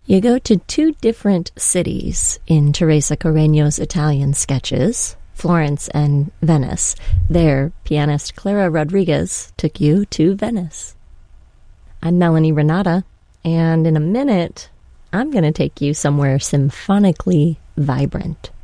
You go to two different cities in Teresa Carreño's Italian sketches, Florence and Venice. There, pianist Clara Rodriguez took you to Venice. I'm Melanie Renata, and in a minute, I'm going to take you somewhere symphonically vibrant.